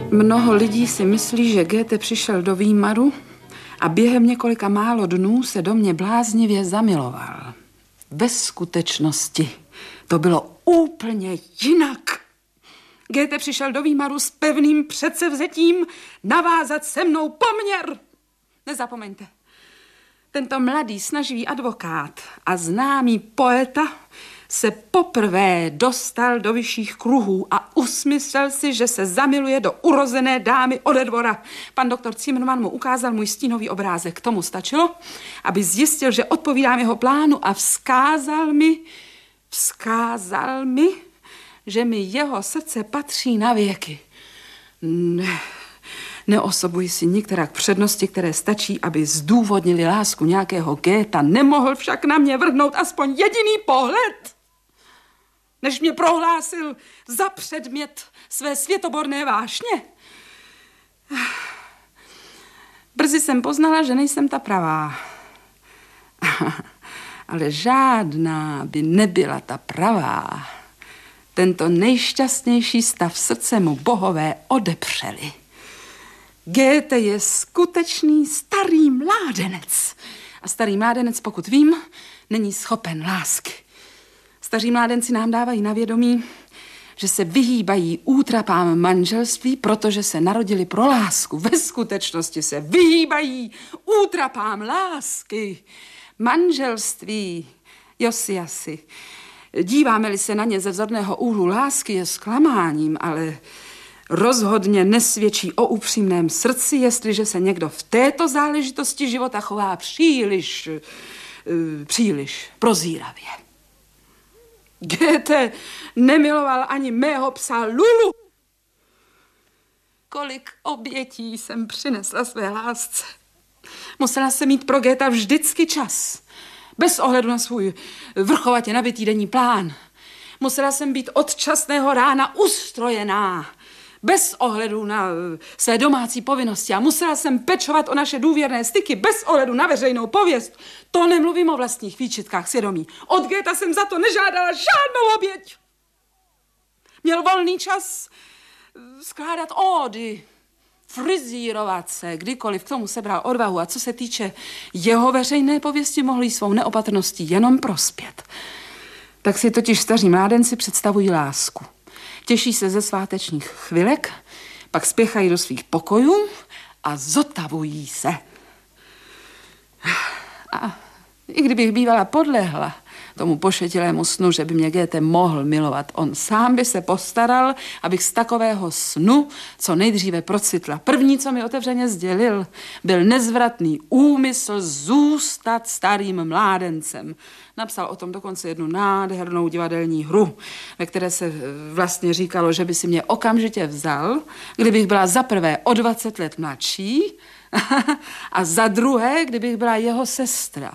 Mnoho lidí si myslí, že Goethe přišel do Výmaru a během několika málo dnů se do mě bláznivě zamiloval. Ve skutečnosti to bylo úplně jinak. Goethe přišel do Výmaru s pevným předsevzetím navázat se mnou poměr. Nezapomeňte, tento mladý snaživý advokát a známý poeta se poprvé dostal do vyšších kruhů a usmyslel si, že se zamiluje do urozené dámy ode dvora. Pan doktor Zimmermann mu ukázal můj stínový obrázek. K tomu stačilo, aby zjistil, že odpovídám jeho plánu a vzkázal mi, že mi jeho srdce patří na věky. Neosobuji si nikterak přednosti, které stačí, aby zdůvodnili lásku nějakého Goetha. Nemohl však na mě vrhnout aspoň jediný pohled, než mě prohlásil za předmět své světoborné vášně. Brzy jsem poznala, že nejsem ta pravá. Ale žádná by nebyla ta pravá. Tento nejšťastnější stav srdce mu bohové odepřeli. Goethe je skutečný starý mládenec. A starý mládenec, pokud vím, není schopen lásky. Staří mládenci nám dávají na vědomí, že se vyhýbají útrapám manželství, protože se narodili pro lásku. Ve skutečnosti se vyhýbají útrapám lásky. Manželství, josiasi. Díváme-li se na ně ze vzorného úhlu lásky, je zklamáním, ale rozhodně nesvědčí o upřímném srdci, jestliže se někdo v této záležitosti života chová příliš prozíravě. Goethe nemiloval ani mého psa Lulu. Kolik obětí jsem přinesla své lásce. Musela jsem mít pro Goetha vždycky čas, bez ohledu na svůj vrchovatě nabitý denní plán. Musela jsem být od časného rána ustrojená, bez ohledu na své domácí povinnosti, a musela jsem pečovat o naše důvěrné styky bez ohledu na veřejnou pověst. To nemluvím o vlastních výčitkách svědomí. Od Goetha jsem za to nežádala žádnou oběť. Měl volný čas skládat ódy, frizírovat se, kdykoliv k tomu sebral odvahu, a co se týče jeho veřejné pověsti, mohli svou neopatrností jenom prospět. Tak si totiž staří mládenci představují lásku. Těší se ze svátečních chvilek, pak spěchají do svých pokojů a zotavují se. A i kdybych bývala podlehla tomu pošetilému snu, že by mě Goethe mohl milovat, on sám by se postaral, abych z takového snu co nejdříve procitla. První, co mi otevřeně sdělil, byl nezvratný úmysl zůstat starým mládencem. Napsal o tom dokonce jednu nádhernou divadelní hru, ve které se vlastně říkalo, že by si mě okamžitě vzal, kdybych byla za prvé o 20 let mladší a za druhé, kdybych byla jeho sestra.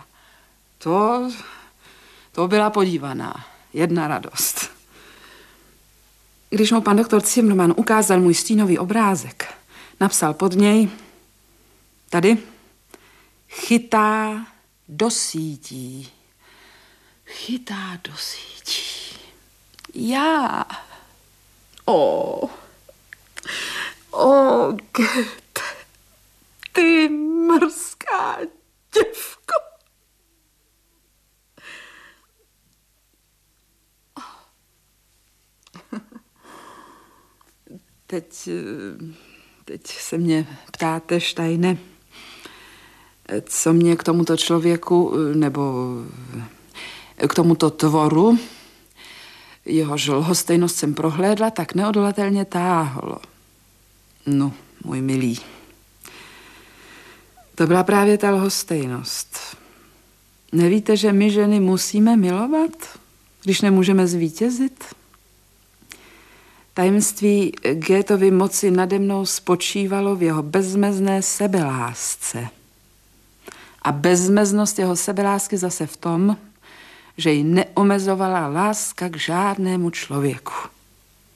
To byla podívaná, jedna radost. Když mu pan doktor Zimmermann ukázal můj stínový obrázek, napsal pod něj: tady chytá do sítí. Chytá do sítí. Já. Goethe, ty mrzká děvko. Teď se mě ptáte, Steine, co mě k tomuto člověku, nebo k tomuto tvoru, jehož lhostejnost jsem prohlédla, tak neodolatelně táhlo. No, můj milý, to byla právě ta lhostejnost. Nevíte, že my ženy musíme milovat, když nemůžeme zvítězit? Tajemství Goethovy moci nade mnou spočívalo v jeho bezmezné sebelásce. A bezmeznost jeho sebelásky zase v tom, že ji neomezovala láska k žádnému člověku.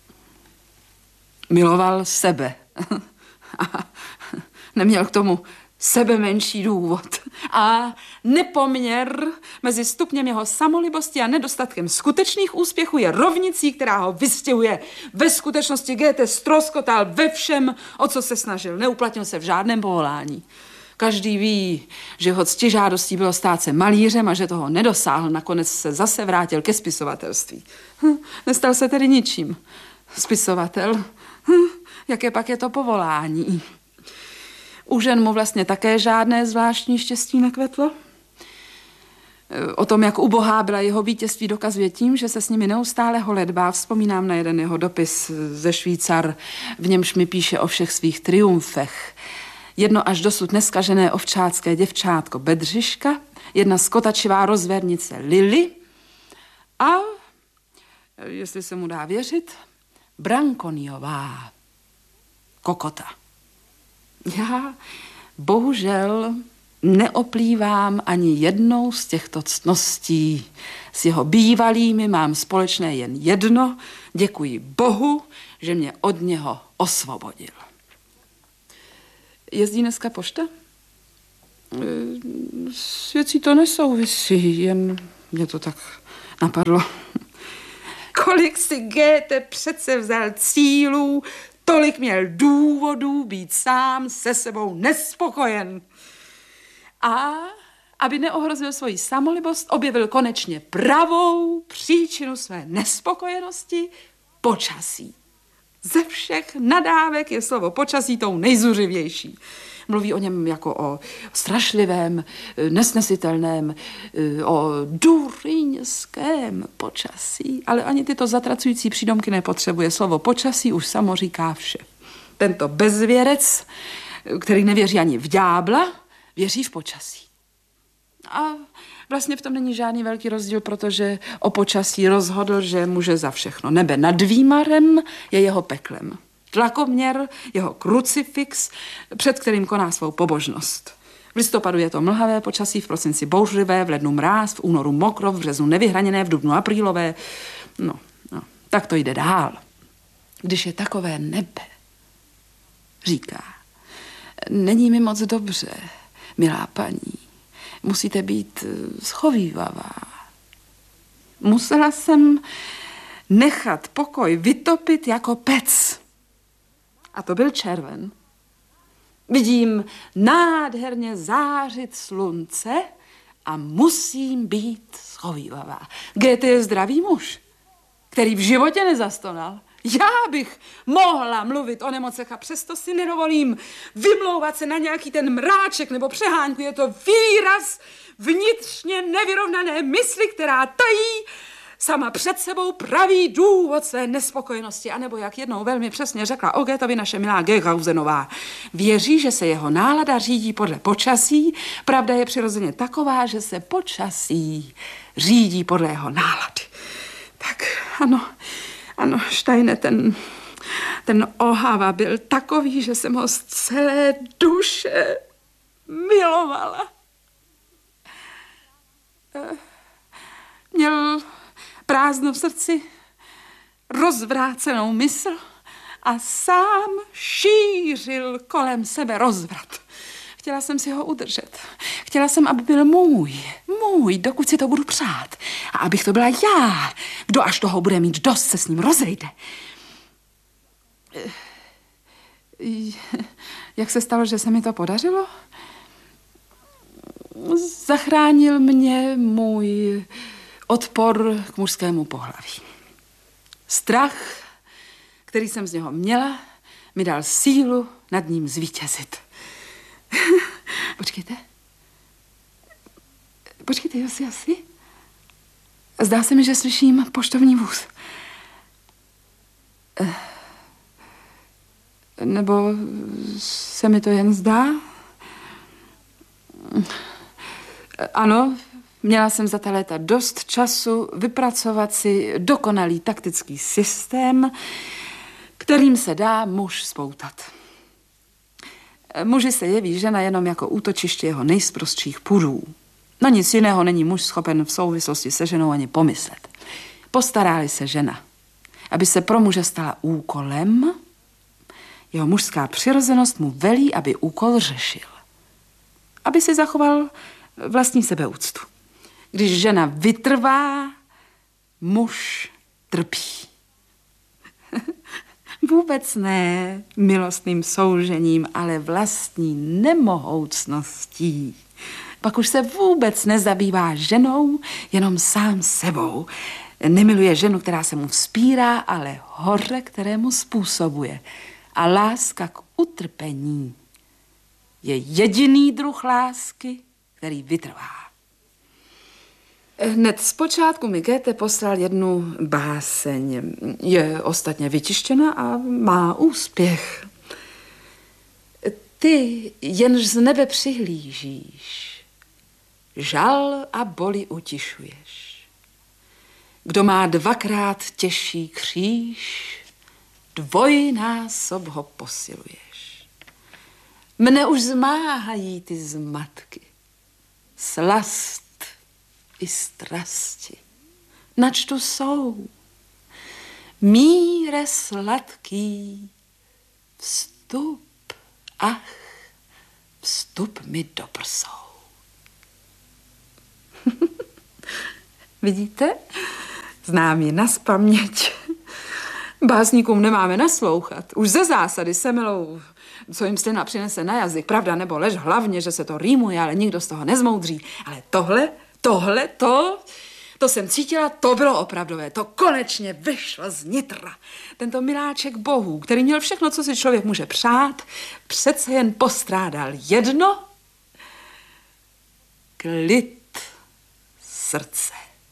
Miloval sebe. A neměl k tomu sebemenší důvod a nepoměr mezi stupněm jeho samolibosti a nedostatkem skutečných úspěchů je rovnicí, která ho vystěhuje. Ve skutečnosti Goethe ztroskotal ve všem, o co se snažil. Neuplatnil se v žádném povolání. Každý ví, že jeho ctižádostí bylo stát se malířem a že toho nedosáhl. Nakonec se zase vrátil ke spisovatelství. Nestal se tedy ničím. Spisovatel. Jaké pak je to povolání? U žen mu vlastně také žádné zvláštní štěstí nekvetlo. O tom, jak ubohá byla jeho vítězství, dokazuje tím, že se s nimi neustále holedbá. Vzpomínám na jeden jeho dopis ze Švýcar, v němž mi píše o všech svých triumfech. Jedno až dosud neskažené ovčácké děvčátko Bedřiška, jedna skotačivá rozvernice Lily a, jestli se mu dá věřit, Brankoniová kokota. Já bohužel neoplývám ani jednou z těchto ctností. S jeho bývalými mám společné jen jedno. Děkuji Bohu, že mě od něho osvobodil. Jezdí dneska pošta? S věcí to nesouvisí, jen mě to tak napadlo. Kolik si Goethe přece vzal cílů, tolik měl důvodů být sám se sebou nespokojen. A aby neohrozil svoji samolibost, objevil konečně pravou příčinu své nespokojenosti – počasí. Ze všech nadávek je slovo počasí tou nejzuřivější. Mluví o něm jako o strašlivém, nesnesitelném, o důryňském počasí, ale ani tyto zatracující přídomky nepotřebuje. Slovo počasí už samo říká vše. Tento bezvěrec, který nevěří ani v ďábla, věří v počasí. A vlastně v tom není žádný velký rozdíl, protože o počasí rozhodl, že může za všechno. Nebe nad Výmarem je jeho peklem. Tlakoměr, jeho krucifix, před kterým koná svou pobožnost. V listopadu je to mlhavé počasí, v prosinci bouřlivé, v lednu mráz, v únoru mokro, v březnu nevyhraněné, v dubnu aprílové. No, tak to jde dál. Když je takové nebe, říká, není mi moc dobře, milá paní, musíte být schovívavá. Musela jsem nechat pokoj vytopit jako pec. A to byl červen. Vidím nádherně zářit slunce a musím být schovívavá. Goethe je zdravý muž, který v životě nezastonal. Já bych mohla mluvit o nemocech a přesto si nedovolím vymlouvat se na nějaký ten mráček nebo přehánku. Je to výraz vnitřně nevyrovnané mysli, která tají sama před sebou pravý důvod své nespokojenosti. A nebo jak jednou velmi přesně řekla o Goetheovi naše milá Gerhausenová, věří, že se jeho nálada řídí podle počasí. Pravda je přirozeně taková, že se počasí řídí podle jeho nálady. Tak ano, Steine, ten Ohava byl takový, že jsem ho z celé duše milovala. Měl prázdno v srdci, rozvrácenou mysl a sám šířil kolem sebe rozvrat. Chtěla jsem si ho udržet. Chtěla jsem, aby byl můj, dokud si to budu přát. A abych to byla já, kdo až toho bude mít dost, se s ním rozejde. Jak se stalo, že se mi to podařilo? Zachránil mě můj odpor k mužskému pohlaví. Strach, který jsem z něho měla, mi dal sílu nad ním zvítězit. Počkejte, Josiasi. Zdá se mi, že slyším poštovní vůz. Nebo se mi to jen zdá? Ano, měla jsem za ta léta dost času vypracovat si dokonalý taktický systém, kterým se dá muž spoutat. Muži se jeví žena jenom jako útočiště jeho nejsprostších pudů. No nic jiného není muž schopen v souvislosti se ženou ani pomyslet. Postará-li se žena, aby se pro muže stala úkolem, jeho mužská přirozenost mu velí, aby úkol řešil. aby si zachoval vlastní sebeúctu. Když žena vytrvá, muž trpí. Vůbec ne milostným soužením, ale vlastní nemohoucností. Pak už se vůbec nezabývá ženou, jenom sám sebou. Nemiluje ženu, která se mu vzpírá, ale hoře, které mu způsobuje. A láska k utrpení je jediný druh lásky, který vytrvá. Hned zpočátku mi Goethe poslal jednu báseň. Je ostatně vytištěna a má úspěch. Ty jenž z nebe přihlížíš, žal a boli utišuješ. Kdo má dvakrát těžší kříž, dvojnásob ho posiluješ. Mne už zmáhají ty zmatky, slast i strasti. Nač tu jsou, míre sladký, vstup, ach, vstup mi do prsou. Vidíte? Znám ji nazpaměť. Básníkům nemáme naslouchat. Už ze zásady se milou, co jim slina přinese na jazyk. Pravda nebo lež, hlavně, že se to rýmuje, ale nikdo z toho nezmoudří. Ale to jsem cítila, to bylo opravdové. To konečně vyšlo z nitra. Tento miláček bohů, který měl všechno, co si člověk může přát, přece jen postrádal jedno: klid srdce.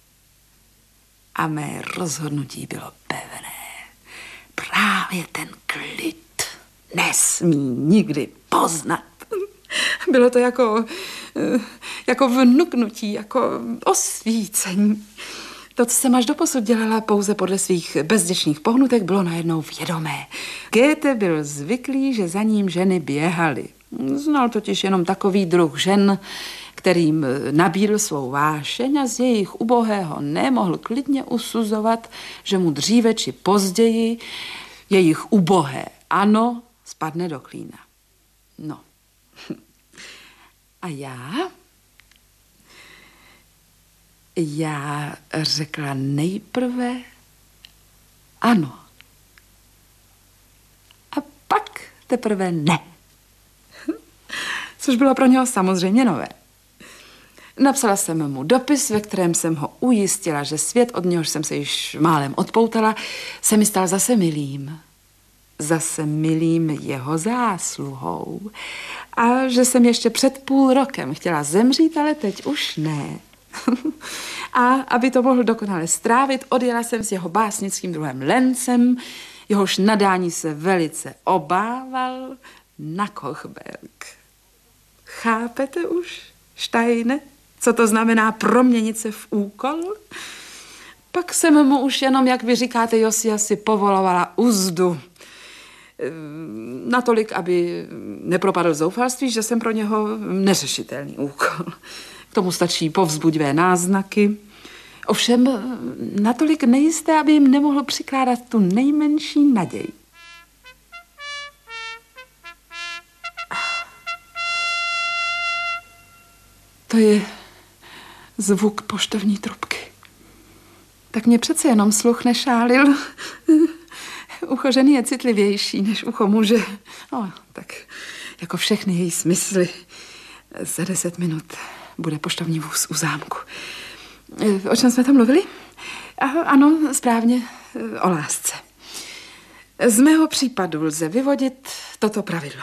A mé rozhodnutí bylo pevné. Právě ten klid nesmí nikdy poznat. Bylo to jako vnuknutí, jako osvícení. To, co jsem až doposud dělala pouze podle svých bezděčných pohnutek, bylo najednou vědomé. Goethe byl zvyklý, že za ním ženy běhaly. Znal totiž jenom takový druh žen, kterým nabídl svou vášeň a z jejich ubohého nemohl klidně usuzovat, že mu dříve či později jejich ubohé ano spadne do klína. No. A já řekla nejprve ano. A pak teprve ne. Což bylo pro něho samozřejmě nové. Napsala jsem mu dopis, ve kterém jsem ho ujistila, že svět, od něhož jsem se již málem odpoutala, se mi stal zase milým. Zase milým jeho zásluhou. A že jsem ještě před půl rokem chtěla zemřít, ale teď už ne. A aby to mohl dokonale strávit, odjela jsem s jeho básnickým druhem Lencem, jehož nadání se velice obával, na Kochberg. Chápete už, Steine, co to znamená proměnit se v úkol? Pak jsem mu už jenom, jak vy říkáte, Josiasi, povolovala uzdu. Natolik, aby nepropadl zoufalství, že jsem pro něho neřešitelný úkol. K tomu stačí povzbudivé náznaky. Ovšem natolik nejisté, aby jim nemohl přikládat tu nejmenší naději. To je zvuk poštovní trubky. Tak mě přece jenom sluch nešálil. Ucho ženy je citlivější než ucho muže. No, tak jako všechny její smysly. Za 10 minut bude poštovní vůz u zámku. O čem jsme tam mluvili? Ano, správně, o lásce. Z mého případu lze vyvodit toto pravidlo.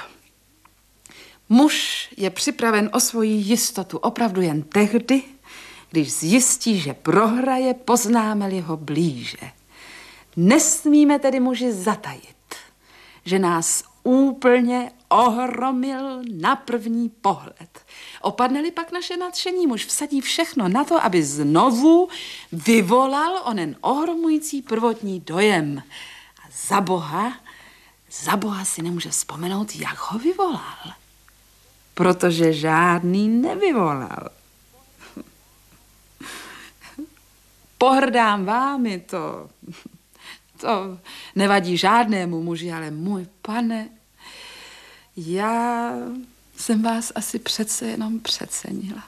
Muž je připraven o svoji jistotu opravdu jen tehdy, když zjistí, že prohraje, poznáme-li ho blíže. Nesmíme tedy muži zatajit, že nás úplně ohromil na první pohled. Opadne-li pak naše nadšení, muž vsadí všechno na to, aby znovu vyvolal onen ohromující prvotní dojem. A za Boha si nemůže vzpomenout, jak ho vyvolal. Protože žádný nevyvolal. Pohrdám vámi, to nevadí žádnému muži, ale můj pane, já jsem vás asi přece jenom přecenila.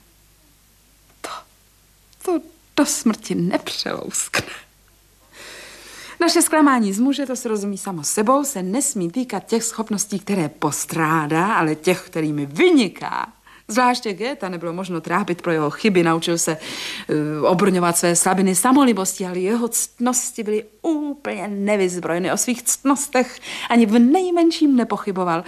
To do smrti nepřelouskne. Naše zklamání z muže, to se rozumí samo sebou, se nesmí týkat těch schopností, které postrádá, ale těch, kterými vyniká. Zvláště Goethe nebylo možno trápit pro jeho chyby, naučil se obrňovat své slabiny samolibostí, ale jeho ctnosti byly úplně nevyzbrojeny. O svých ctnostech ani v nejmenším nepochyboval.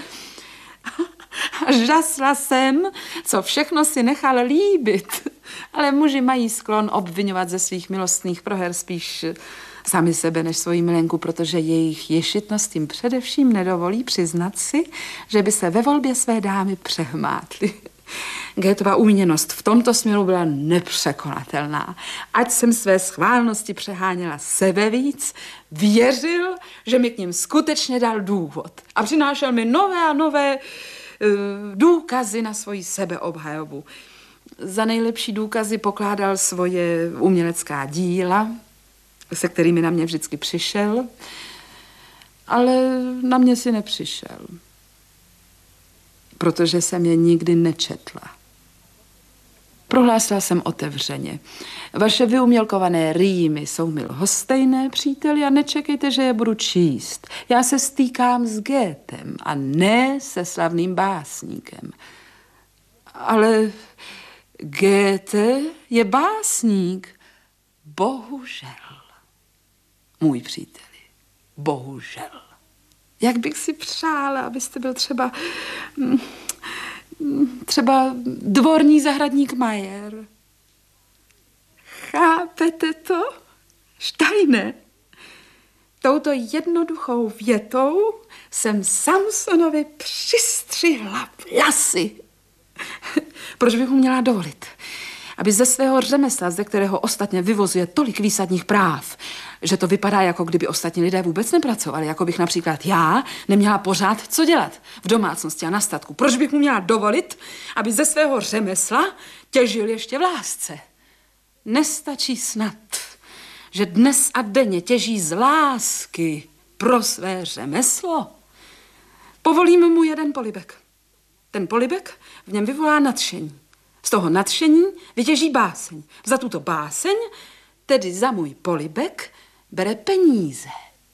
Žasla jsem, co všechno si nechal líbit. Ale muži mají sklon obvinovat ze svých milostných proher spíš sami sebe než svoji milenku, protože jejich ješitnost jim především nedovolí přiznat si, že by se ve volbě své dámy přehmátli. Goethova uměnost v tomto směru byla nepřekonatelná. Ať jsem své schválnosti přeháněla sebe víc, věřil, že mi k ním skutečně dal důvod a přinášel mi nové a nové důkazy na svoji sebeobhajobu. Za nejlepší důkazy pokládal svoje umělecká díla, se kterými na mě vždycky přišel, ale na mě si nepřišel, protože jsem je nikdy nečetla. Prohlásila jsem otevřeně. Vaše vyumělkované rýmy jsou mi lhostejné, příteli, a nečekejte, že je budu číst. Já se stýkám s Goethem a ne se slavným básníkem. Ale Goethe je básník. Bohužel. Můj příteli, bohužel. Jak bych si přála, abyste byl třeba dvorní zahradník Majer. Chápete to? Steine? Touto jednoduchou větou jsem Samsonovi přistřihla vlasy. Proč bych mu měla dovolit, aby ze svého řemesla, ze kterého ostatně vyvozuje tolik výsadních práv, že to vypadá, jako kdyby ostatní lidé vůbec nepracovali, jako bych například já neměla pořád co dělat v domácnosti a na statku. Proč bych mu měla dovolit, aby ze svého řemesla těžil ještě v lásce? Nestačí snad, že dnes a denně těží z lásky pro své řemeslo? Povolíme mu jeden polibek. Ten polibek v něm vyvolá nadšení. Z toho nadšení vytěží báseň. Za tuto báseň, tedy za můj polibek, bere peníze.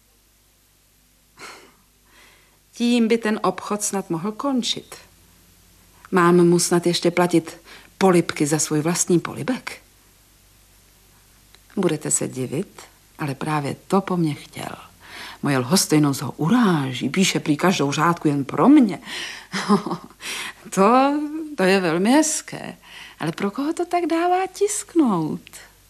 Tím by ten obchod snad mohl končit. Mám mu snad ještě platit polibky za svůj vlastní polibek? Budete se divit, ale právě to po mně chtěl. Moje lhostejnost ho uráží, píše prý každou řádku jen pro mě. To je velmi hezké, ale pro koho to tak dává tisknout?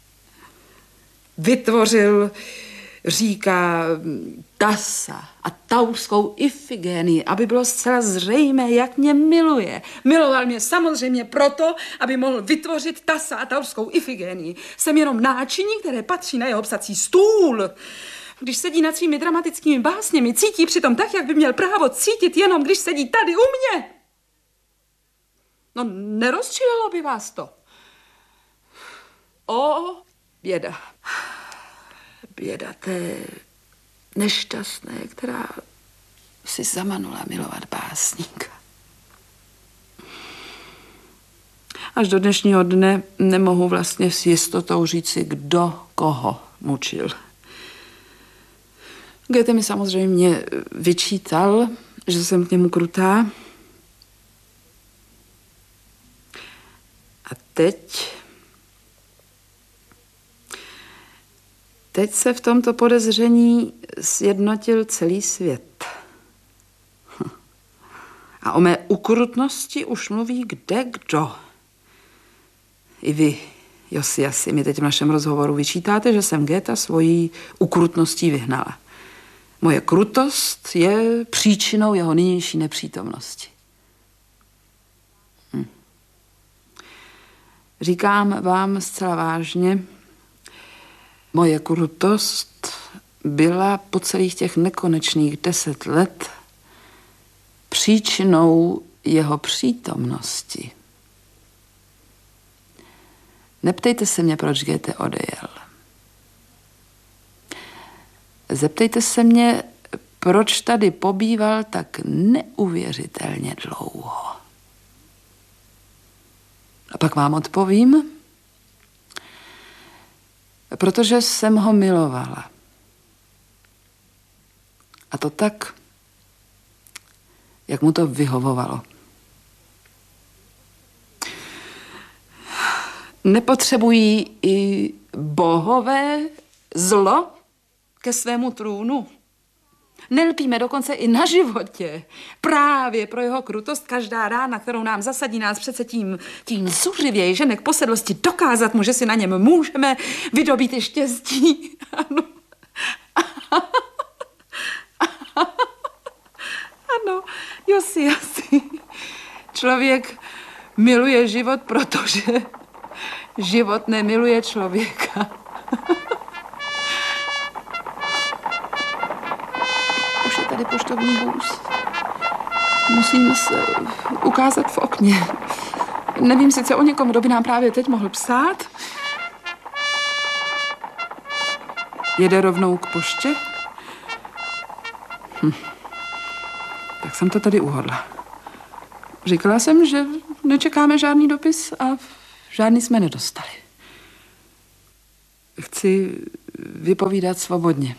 Vytvořil, říká, Tasa a taurskou Ifigénii, aby bylo zcela zřejmé, jak mě miluje. Miloval mě samozřejmě proto, aby mohl vytvořit Tasa a taurskou Ifigénii. Jsem jenom náčiní, které patří na jeho psací stůl. Když sedí nad svými dramatickými básněmi, cítí přitom tak, jak by měl právo cítit, jenom když sedí tady u mě. No, nerozčililo by vás to? O, běda. Běda té nešťastné, která si zamanula milovat básníka. Až do dnešního dne nemohu vlastně s jistotou říci, kdo koho mučil. Goethe mi samozřejmě vyčítal, že jsem k němu krutá. A teď se v tomto podezření sjednotil celý svět. A o mé ukrutnosti už mluví kdekdo. I vy, Josiasi, mi teď v našem rozhovoru vyčítáte, že jsem Goethe svojí ukrutností vyhnala. Moje krutost je příčinou jeho nynější nepřítomnosti. Říkám vám zcela vážně, moje krutost byla po celých těch nekonečných 10 let příčinou jeho přítomnosti. Neptejte se mě, proč Goethe odejel. Zeptejte se mě, proč tady pobýval tak neuvěřitelně dlouho. A pak vám odpovím, protože jsem ho milovala. A to tak, jak mu to vyhovovalo. Nepotřebují i bohové zlo ke svému trůnu? Nelpíme dokonce i na životě. Právě pro jeho krutost každá rána, kterou nám zasadí, nás přece tím zuřivěji žene k posedlosti dokázat mu, že si na něm můžeme vydobít i štěstí. Ano. Ano, Josi. Člověk miluje život, protože život nemiluje člověka. Už je tady poštovní vůz. Musím se ukázat v okně. Nevím sice o někom, kdo by nám právě teď mohl psát. Jede rovnou k poště? Tak jsem to tady uhodla. Říkala jsem, že nečekáme žádný dopis a žádný jsme nedostali. Chci vypovídat svobodně.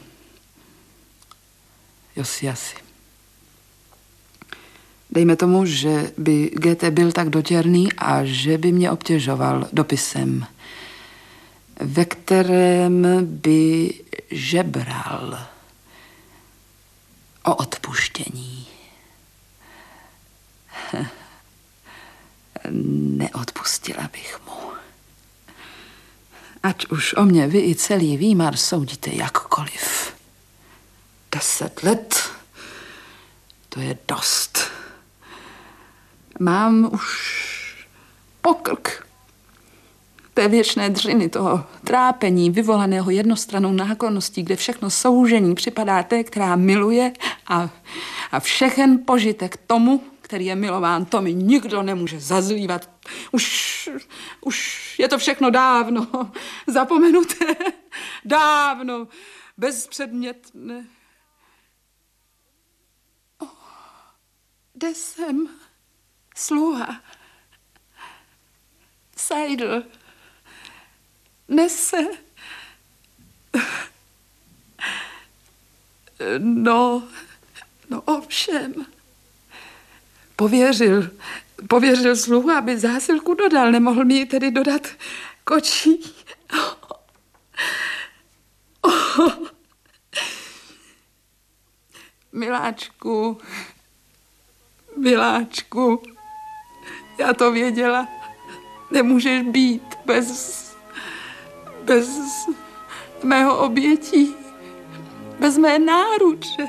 Josi. Dejme tomu, že by GT byl tak dotěrný a že by mě obtěžoval dopisem, ve kterém by žebral o odpuštění. Neodpustila bych mu. Ať už o mě vy i celý výmar soudíte jakkoliv. 10 let, to je dost. Mám už pokrk té věčné dřiny, toho trápení vyvolaného jednostrannou náklonností, kde všechno soužení připadá té, která miluje a všechen požitek tomu, který je milován, to mi nikdo nemůže zazlívat. Už je to všechno dávno zapomenuté, dávno bezpředmětné. Kde jsem? Sluha. Seidl. Nese. No ovšem. Pověřil sluhu, aby zásilku dodal. Nemohl mi ji tedy dodat kočí. Miláčku, já to věděla. Nemůžeš být bez mého obětí, bez mé náruče.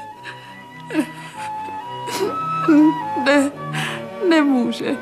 Nemůžeš.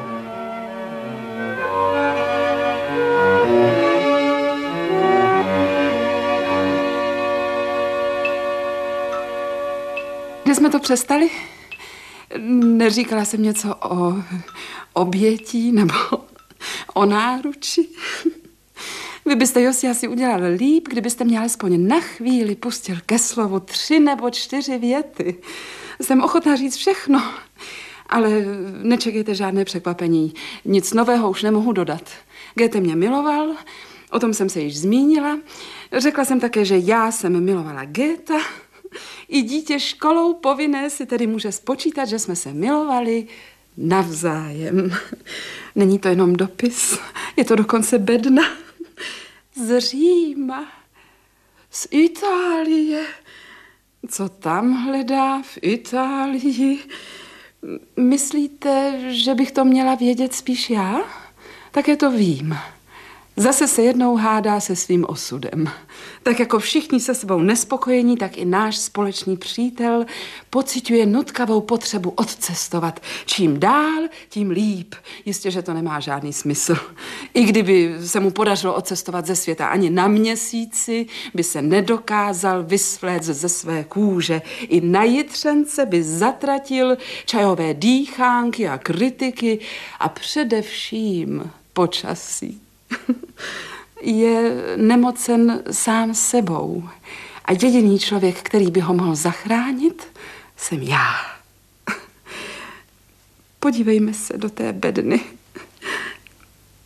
Kde jsme to přestali? Neříkala jsem něco o obětí nebo o náruči? Vy byste, Josi, asi udělal líp, kdybyste mě alespoň na chvíli pustil ke slovu 3 nebo 4 věty. Jsem ochotná říct všechno, ale nečekejte žádné překvapení. Nic nového už nemohu dodat. Goethe mě miloval, o tom jsem se již zmínila. Řekla jsem také, že já jsem milovala Goethe. I dítě školou povinné si tedy může spočítat, že jsme se milovali navzájem. Není to jenom dopis, je to dokonce bedna. Z Říma, z Itálie. Co tam hledá v Itálii? Myslíte, že bych to měla vědět spíš já? Také to vím. Zase se jednou hádá se svým osudem. Tak jako všichni se sebou nespokojení, tak i náš společný přítel pociťuje nutkavou potřebu odcestovat. Čím dál, tím líp. Jistě, že to nemá žádný smysl. I kdyby se mu podařilo odcestovat ze světa ani na měsíci, by se nedokázal vysvléct ze své kůže. I na Jitřence by zatratil čajové dýchánky a kritiky a především počasí. Je nemocen sám sebou a jediný člověk, který by ho mohl zachránit, jsem já. Podívejme se do té bedny.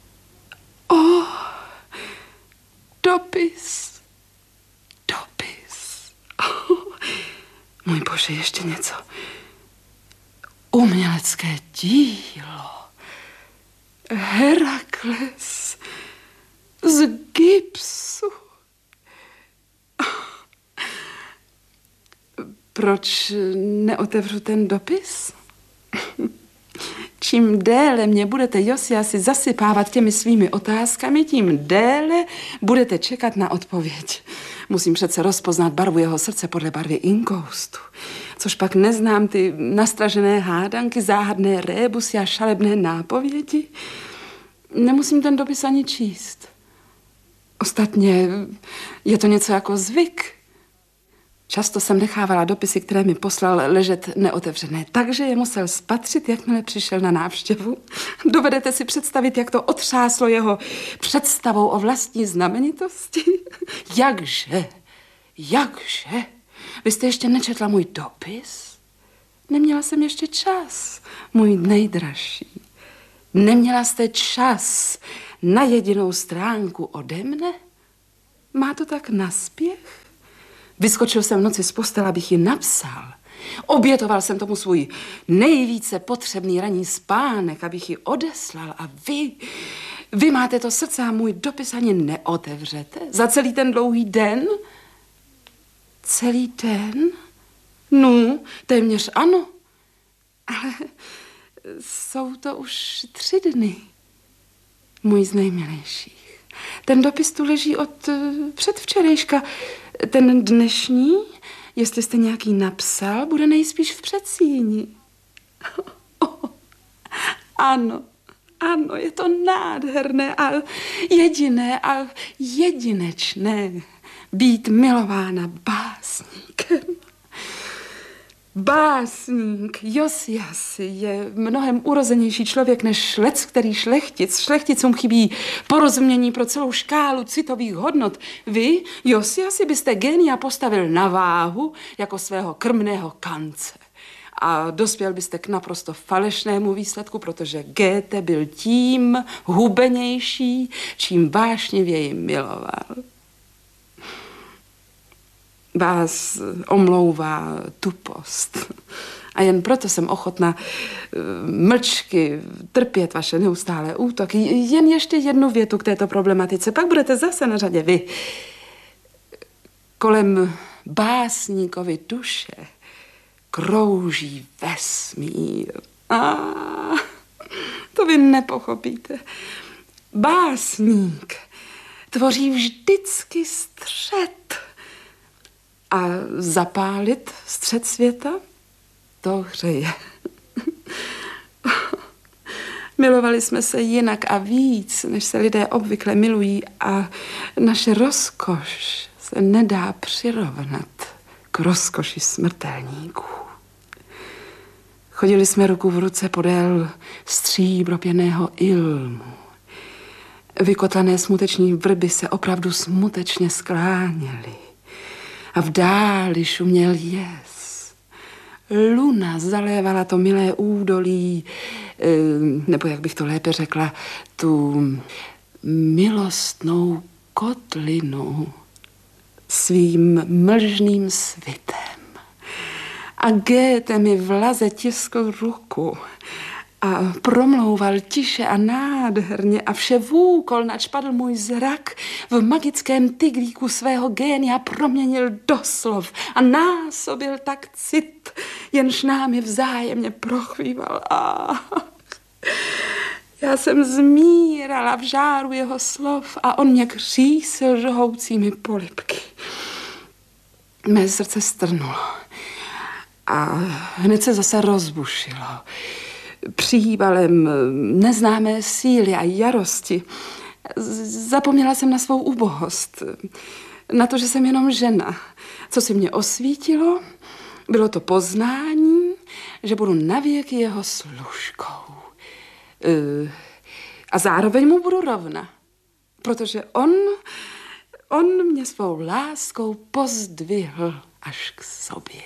Bože, ještě něco. Umělecké dílo. Herakles z gipsu. Proč neotevřu ten dopis? Čím déle mě budete, Josiasi, zasypávat těmi svými otázkami, tím déle budete čekat na odpověď. Musím přece rozpoznat barvu jeho srdce podle barvy inkoustu. Což pak neznám ty nastražené hádanky, záhadné rébusy a šalebné nápovědi. Nemusím ten dopis ani číst. Ostatně je to něco jako zvyk. Často jsem nechávala dopisy, které mi poslal, ležet neotevřené, takže je musel spatřit, jakmile přišel na návštěvu. Dovedete si představit, jak to otřáslo jeho představou o vlastní znamenitosti? Jakže? Vy jste ještě nečetla můj dopis? Neměla jsem ještě čas, můj nejdražší. Neměla jste čas na jedinou stránku ode mne? Má to tak naspěch? Vyskočil jsem v noci z postele, abych ji napsal. Obětoval jsem tomu svůj nejvíce potřebný ranní spánek, abych ji odeslal. A vy máte to srdce a můj dopis ani neotevřete? Za celý ten dlouhý den? Celý den? No, téměř ano. Ale jsou to už 3 dny. Můj z nejmilejších. Ten dopis tu leží od předvčerejška. Ten dnešní, jestli jste nějaký napsal, bude nejspíš v předsíni. Ano, je to nádherné a jediné a jedinečné být milována básníkem. Básník Josiasi je mnohem urozenější člověk než leckterý šlechtic. Šlechticům chybí porozumění pro celou škálu citových hodnot. Vy, Josiasi, byste génia postavil na váhu jako svého krmného kance. A dospěl byste k naprosto falešnému výsledku, protože Goethe byl tím hubenější, čím vášnivěji miloval. Vás omlouvá tupost. A jen proto jsem ochotna mlčky trpět vaše neustálé útoky. Jen ještě jednu větu k této problematice, pak budete zase na řadě vy. Kolem básníkovy duše krouží vesmír. To vy nepochopíte. Básník tvoří vždycky střed. A zapálit střed světa, to hřeje. Milovali jsme se jinak a víc, než se lidé obvykle milují a naše rozkoš se nedá přirovnat k rozkoši smrtelníků. Chodili jsme ruku v ruce podél stříbropěného ilmu. Vykotlané smuteční vrby se opravdu smutečně skláněly. A v dáli šuměl jes. Luna zalévala to milé údolí, nebo jak bych to lépe řekla, tu milostnou kotlinu svým mlžným svitem. A Goethe mi vlaze tiskl ruku a promlouval tiše a nádherně a vše vůkol, nač padl můj zrak, v magickém tyglíku svého génia proměnil do slov a násobil tak cit, jenž námi vzájemně prochvíval. Já jsem zmírala v žáru jeho slov a on mě křísil žhoucími polibky. Mé srdce strnulo a hned se zase rozbušilo. Příbalem neznámé síly a jarosti. Zapomněla jsem na svou ubohost, na to, že jsem jenom žena. Co si mě osvítilo, bylo to poznání, že budu navěky jeho služkou. A zároveň mu budu rovna, protože on mě svou láskou pozdvihl až k sobě.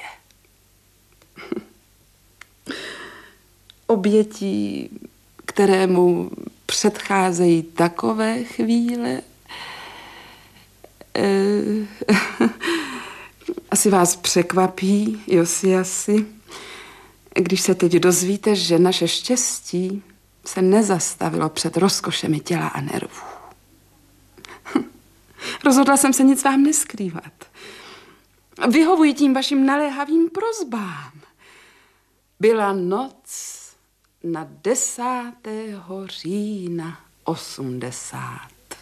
Obětí, kterému předcházejí takové chvíle. Asi vás překvapí, Josiasi, když se teď dozvíte, že naše štěstí se nezastavilo před rozkošemi těla a nervů. Rozhodla jsem se nic vám neskrývat. Vyhovuji tím vašim naléhavým prosbám. Byla noc na 10. října 80.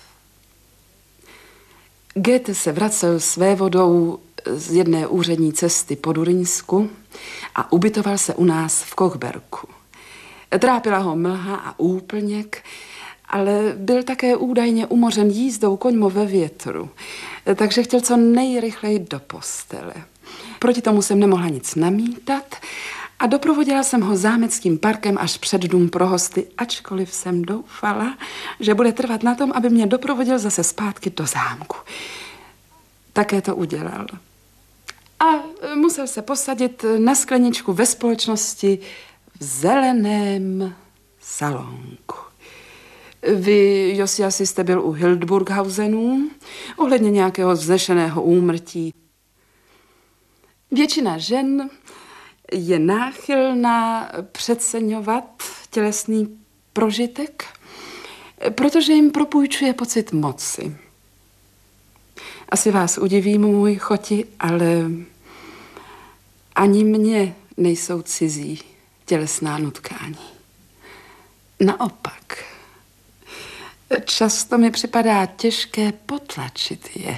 Goethe se vracel své vodou z jedné úřední cesty po Duryňsku a ubytoval se u nás v Kochberku. Trápila ho mlha a úplněk, ale byl také údajně umořen jízdou koňmo ve větru, takže chtěl co nejrychleji do postele. Proti tomu jsem nemohla nic namítat a doprovodila jsem ho zámeckým parkem až před dům pro hosty, ačkoliv jsem doufala, že bude trvat na tom, aby mě doprovodil zase zpátky do zámku. Také to udělal. A musel se posadit na skleničku ve společnosti v zeleném salonku. Vy, Josiasi, jste byl u Hildburghausenů ohledně nějakého vznešeného úmrtí. Většina žen je náchylná přeceňovat tělesný prožitek, protože jim propůjčuje pocit moci. Asi vás udiví, můj choti, ale ani mně nejsou cizí tělesná nutkání. Naopak, často mi připadá těžké potlačit je.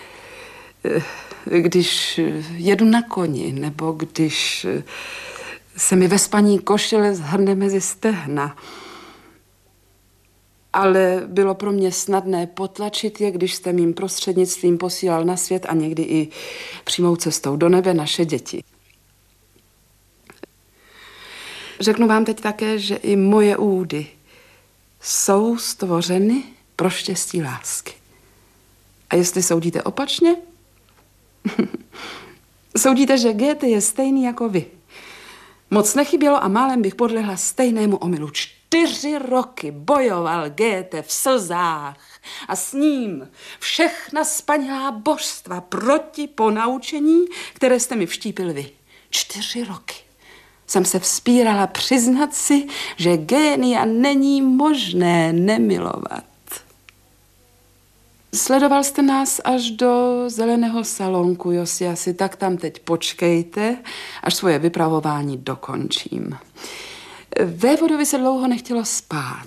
Když jedu na koni, nebo když se mi ve spaní košile zhrne mezi stehna. Ale bylo pro mě snadné potlačit je, když jste mým prostřednictvím posílal na svět a někdy i přímou cestou do nebe naše děti. Řeknu vám teď také, že i moje údy jsou stvořeny pro štěstí lásky. A jestli soudíte opačně, soudíte, že Goethe je stejný jako vy. Moc nechybělo a málem bych podlehla stejnému omylu. 4 roky bojoval Goethe v slzách a s ním všechna spanilá božstva proti ponaučení, které jste mi vštípil vy. 4 roky jsem se vzpírala přiznat si, že génia není možné nemilovat. Sledoval jste nás až do zeleného salonku, Josiasi, tak tam teď počkejte, až svoje vypravování dokončím. Vévodovi se dlouho nechtělo spát.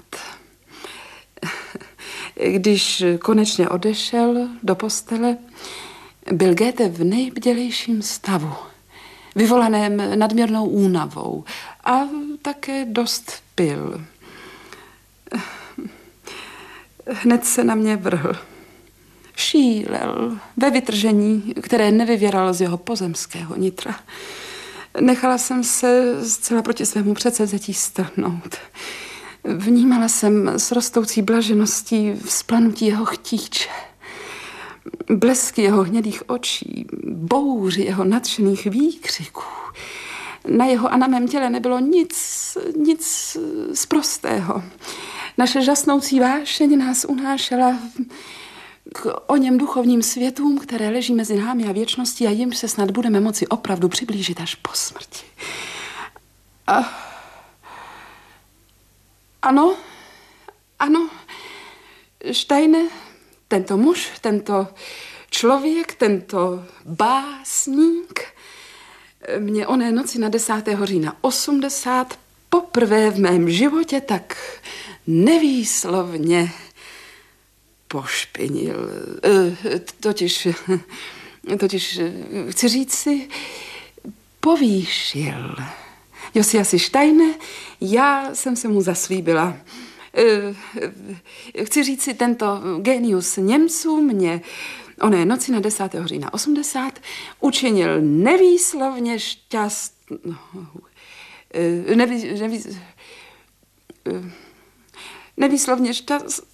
Když konečně odešel do postele, byl Goethe v nejbdělejším stavu, vyvolaném nadměrnou únavou a také dost pil. Hned se na mě vrhl. Šílel ve vytržení, které nevyvěralo z jeho pozemského nitra. Nechala jsem se zcela proti svému předsevzetí strhnout. Vnímala jsem s rostoucí blažeností vzplanutí jeho chtíče, blesky jeho hnědých očí, bouři jeho nadšených výkřiků. Na jeho a na mém těle nebylo nic sprostého. Naše žasnoucí vášeň nás unášela k oněm duchovním světům, které leží mezi námi a věčností a jimž se snad budeme moci opravdu přiblížit až po smrti. Ano, Steine, tento muž, tento člověk, tento básník mě oné noci na 10. října 80 poprvé v mém životě tak nevýslovně pošpinil. Totiž chci říct si, povýšil. Josiasi Steine, já jsem se mu zaslíbila. Chci říct si, tento genius Němců mě oné noci na 10. října 80 učinil nevýslovně šťastnou. Nevýslovně šťastnou.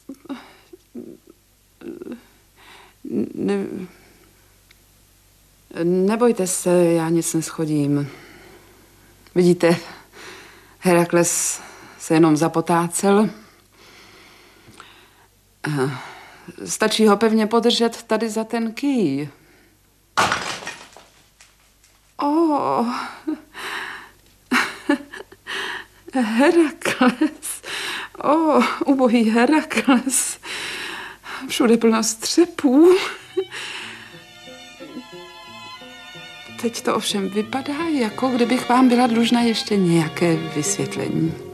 Nebojte se, já nic neschodím. Vidíte, Herakles se jenom zapotácel. Stačí ho pevně podržet tady za ten kýj. Herakles. Ubohý Herakles. Všude plno střepů. Teď to ovšem vypadá, jako kdybych vám byla dlužna ještě nějaké vysvětlení.